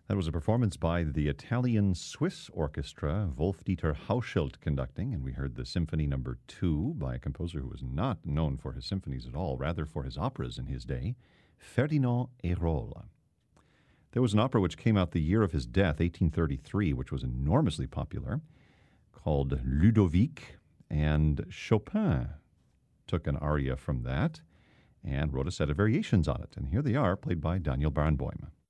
That was a performance by the Italian-Swiss orchestra, Wolf-Dieter Hauschild conducting, and we heard the Symphony No. 2 by a composer who was not known for his symphonies at all, rather for his operas in his day, Ferdinand Hérold. There was an opera which came out the year of his death, 1833, which was enormously popular, called Ludovic, and Chopin took an aria from that and wrote a set of variations on it. And here they are, played by Daniel Barenboim.